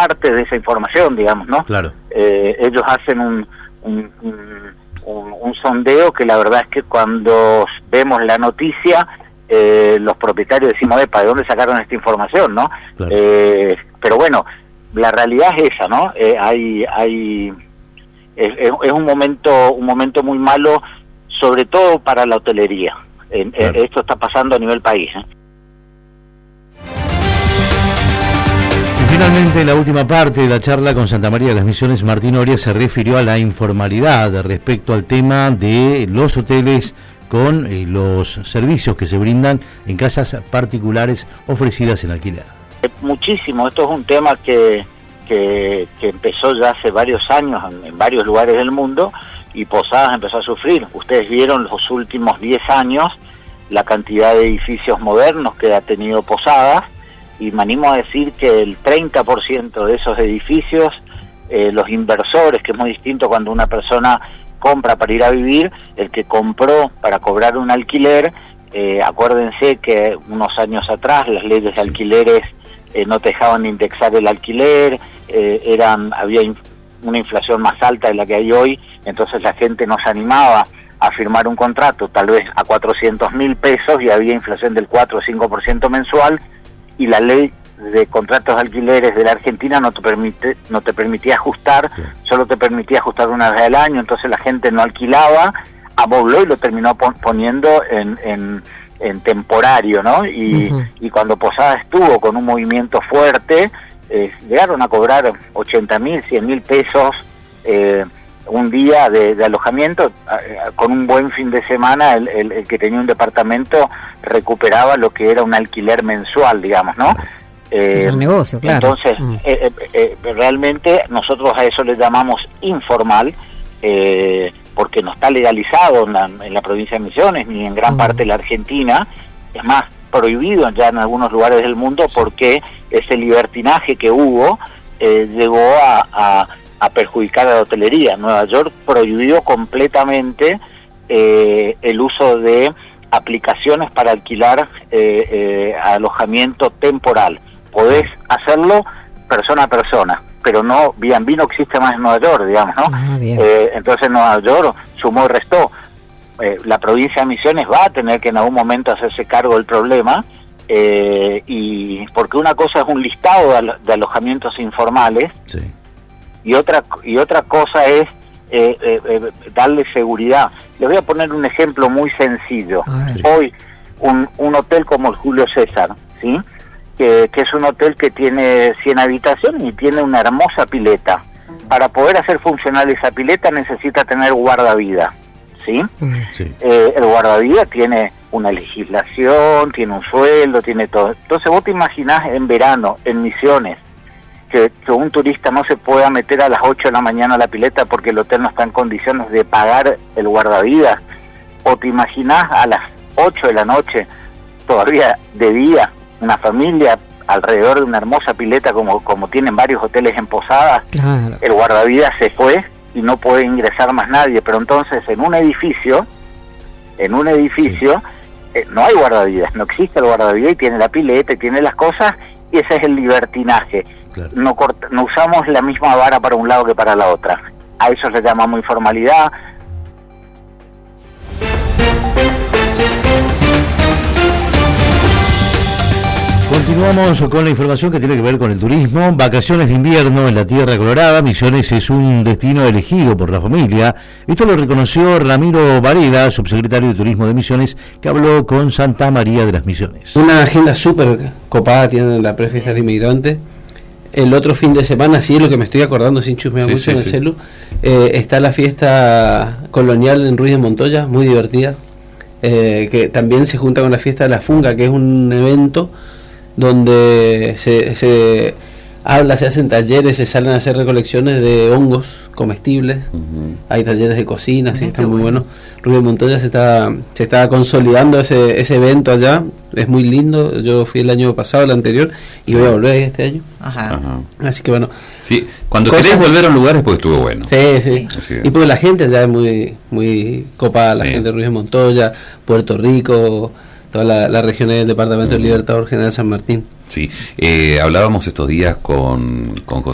parte de esa información, digamos, ¿no? Claro. Ellos hacen un sondeo que la verdad es que cuando vemos la noticia, los propietarios decimos, ¿para de dónde sacaron esta información, no? Claro. Pero bueno, la realidad es esa, ¿no? Es un momento muy malo, sobre todo para la hotelería. Claro. Esto está pasando a nivel país, ¿eh? Finalmente, en la última parte de la charla con Santa María de las Misiones, Martín Oria se refirió a la informalidad respecto al tema de los hoteles con los servicios que se brindan en casas particulares ofrecidas en alquiler. Muchísimo, esto es un tema que empezó ya hace varios años en varios lugares del mundo, y Posadas empezó a sufrir. Ustedes vieron los últimos 10 años la cantidad de edificios modernos que ha tenido Posadas, y me animo a decir que el 30% de esos edificios, los inversores, que es muy distinto cuando una persona compra para ir a vivir, el que compró para cobrar un alquiler, acuérdense que unos años atrás las leyes de alquileres no te dejaban indexar el alquiler, había una inflación más alta de la que hay hoy, entonces la gente no se animaba a firmar un contrato tal vez a 400.000 pesos y había inflación del 4 o 5% mensual, y la ley de contratos de alquileres de la Argentina no te permitía ajustar, solo te permitía ajustar una vez al año, entonces la gente no alquilaba, amobló y lo terminó poniendo en temporario, ¿no? Y cuando Posadas estuvo con un movimiento fuerte, llegaron a cobrar 80.000, 100.000 pesos un día de alojamiento. Con un buen fin de semana el que tenía un departamento recuperaba lo que era un alquiler mensual, digamos, ¿no? El negocio, claro. Entonces, realmente nosotros a eso le llamamos informal, porque no está legalizado en la provincia de Misiones ni en gran parte de la Argentina. Es más, prohibido ya en algunos lugares del mundo, porque ese libertinaje que hubo llegó a perjudicar a la hotelería. Nueva York prohibió completamente el uso de aplicaciones para alquilar alojamiento temporal. Podés hacerlo persona a persona, pero no, B&B no existe más en Nueva York, digamos, ¿no? Entonces Nueva York sumó y restó. La provincia de Misiones va a tener que en algún momento hacerse cargo del problema, y porque una cosa es un listado de alojamientos informales, sí, y otra cosa es darle seguridad. Les voy a poner un ejemplo muy sencillo. Hoy un hotel como el Julio César, ¿sí? Que es un hotel que tiene 100 habitaciones y tiene una hermosa pileta. Para poder hacer funcional esa pileta necesita tener guardavidas, ¿sí? Sí. El guardavidas tiene una legislación, tiene un sueldo, tiene todo. Entonces vos te imaginás en verano, en Misiones, que un turista no se pueda meter a las 8 de la mañana a la pileta porque el hotel no está en condiciones de pagar el guardavidas, o te imaginás a las 8 de la noche, todavía de día, una familia alrededor de una hermosa pileta como tienen varios hoteles en Posadas. Claro. El guardavidas se fue y no puede ingresar más nadie, pero entonces en un edificio no hay guardavidas, no existe el guardavidas, y tiene la pileta y tiene las cosas, y ese es el libertinaje. Claro. No usamos la misma vara para un lado que para la otra. A eso le llamamos informalidad. Continuamos con la información que tiene que ver con el turismo. Vacaciones de invierno en la Tierra Colorada. Misiones es un destino elegido por la familia. Esto lo reconoció Ramiro Varela, subsecretario de Turismo de Misiones, que habló con Santa María de las Misiones. Una agenda súper copada tiene la Prefiesta del Inmigrante. El otro fin de semana, sí es lo que me estoy acordando sin chusmear mucho en el celu, está la fiesta colonial en Ruiz de Montoya, muy divertida, que también se junta con la fiesta de la Funga, que es un evento donde se hacen talleres, se salen a hacer recolecciones de hongos comestibles, hay talleres de cocina, sí, están muy buenos. Ruiz de Montoya se está consolidando ese evento allá, es muy lindo. Yo fui el año pasado, el anterior, y voy a volver este año. Así que bueno. Sí, cuando querés volver a un lugar es porque estuvo bueno. Sí. Y porque la gente allá es muy copada, la gente de Ruiz de Montoya, Puerto Rico, toda la región del departamento del Libertador General San Martín. Sí, hablábamos estos días con José